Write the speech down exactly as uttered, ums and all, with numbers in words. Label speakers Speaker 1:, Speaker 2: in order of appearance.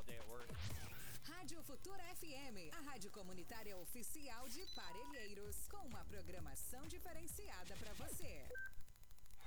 Speaker 1: all day at work.
Speaker 2: Rádio Futura F M, a rádio comunitária oficial de Parelheiros, com uma programação diferenciada para você.